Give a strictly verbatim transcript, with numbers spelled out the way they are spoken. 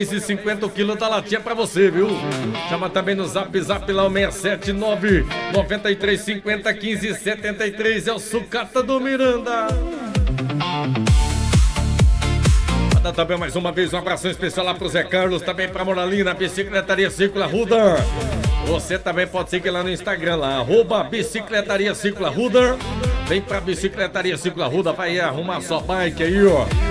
Esses cinquenta quilos da latinha pra você, viu? Chama também no zap zap lá o seis sete nove, nove três cinco zero, um cinco sete três. É o Sucata do Miranda. Manda também mais uma vez um abração especial lá pro Zé Carlos, também pra Moralina, Bicicletaria Círculo Arruda. Você também pode seguir lá no Instagram, lá, arroba Bicicletaria Círculo Arruda. Vem pra Bicicletaria Círculo Arruda, vai arrumar sua bike aí, ó.